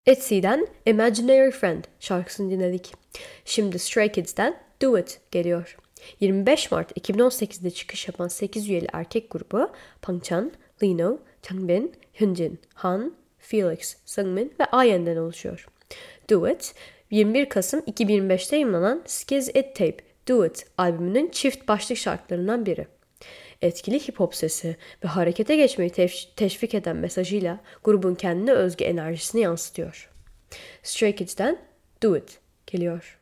Itzy'den Imaginary Friend şarkısını dinledik. Şimdi Stray Kids'ten Do It geliyor. 25 Mart 2018'de çıkış yapan 8 üyeli erkek grubu Pangchan, Lino, Changbin, Hyunjin, Han, Felix, Seungmin ve IN'den oluşuyor. Do It, 21 Kasım 2025'te yayımlanan Skiz It Tape Do It albümünün çift başlık şarkılarından biri. Etkili hip hop sesi ve harekete geçmeyi teşvik eden mesajıyla grubun kendine özgü enerjisini yansıtıyor. Stray Kids'ten Do It geliyor.